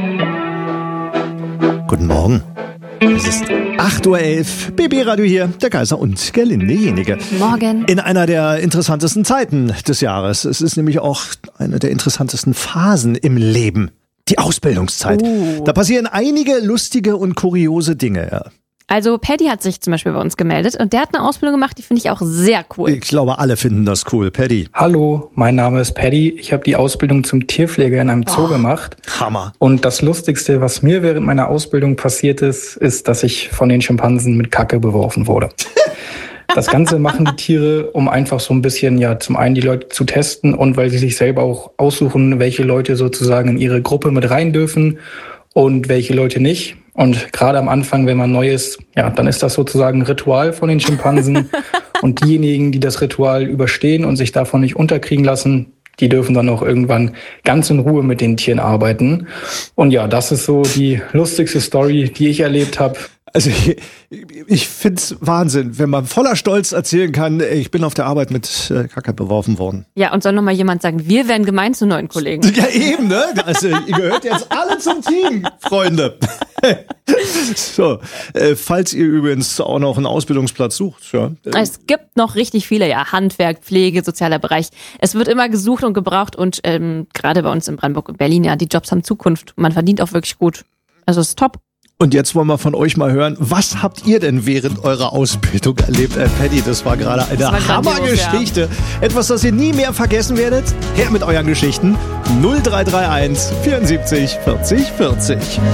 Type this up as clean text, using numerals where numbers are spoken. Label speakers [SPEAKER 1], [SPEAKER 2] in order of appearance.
[SPEAKER 1] Guten Morgen. Es ist 8.11 Uhr, BB Radio hier, der Kaiser und Gerlinde Jenige.
[SPEAKER 2] Morgen.
[SPEAKER 1] In einer der interessantesten Zeiten des Jahres. Es ist nämlich auch eine der interessantesten Phasen im Leben. Die Ausbildungszeit. Da passieren einige lustige und kuriose Dinge. Ja.
[SPEAKER 2] Also Paddy hat sich zum Beispiel bei uns gemeldet und der hat eine Ausbildung gemacht, die finde ich auch sehr cool.
[SPEAKER 1] Ich glaube, alle finden das cool. Paddy.
[SPEAKER 3] Hallo, mein Name ist Paddy. Ich habe die Ausbildung zum Tierpfleger in einem Zoo gemacht.
[SPEAKER 1] Hammer.
[SPEAKER 3] Und das Lustigste, was mir während meiner Ausbildung passiert ist, dass ich von den Schimpansen mit Kacke beworfen wurde. Das Ganze machen die Tiere, um einfach so ein bisschen, ja, zum einen die Leute zu testen und weil sie sich selber auch aussuchen, welche Leute sozusagen in ihre Gruppe mit rein dürfen und welche Leute nicht. Und gerade am Anfang, wenn man neu ist, ja, dann ist das sozusagen ein Ritual von den Schimpansen. Und diejenigen, die das Ritual überstehen und sich davon nicht unterkriegen lassen, die dürfen dann auch irgendwann ganz in Ruhe mit den Tieren arbeiten. Und ja, das ist so die lustigste Story, die ich erlebt habe.
[SPEAKER 1] Also ich find's Wahnsinn, wenn man voller Stolz erzählen kann, ich bin auf der Arbeit mit Kacke beworfen worden.
[SPEAKER 2] Ja, und soll noch mal jemand sagen, wir werden gemein zu neuen Kollegen.
[SPEAKER 1] Ja eben, ne? Also ihr gehört jetzt alle zum Team, Freunde. So, falls ihr übrigens auch noch einen Ausbildungsplatz sucht. Ja.
[SPEAKER 2] Es gibt noch richtig viele, ja, Handwerk, Pflege, sozialer Bereich. Es wird immer gesucht und gebraucht und gerade bei uns in Brandenburg und Berlin, ja, die Jobs haben Zukunft. Man verdient auch wirklich gut. Also ist top.
[SPEAKER 1] Und jetzt wollen wir von euch mal hören, was habt ihr denn während eurer Ausbildung erlebt? Paddy, das war gerade eine Hammergeschichte. Ja. Etwas, das ihr nie mehr vergessen werdet? Her mit euren Geschichten. 0331 74 40 40.